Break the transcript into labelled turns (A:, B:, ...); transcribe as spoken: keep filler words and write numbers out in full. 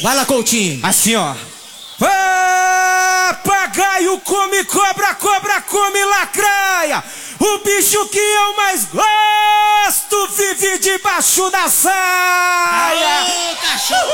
A: Vai lá, Coutinho.
B: Assim, ó.
C: Papagaio come cobra, cobra come lacraia. O bicho que eu mais gosto vive debaixo da saia.
A: Aê, cachorro.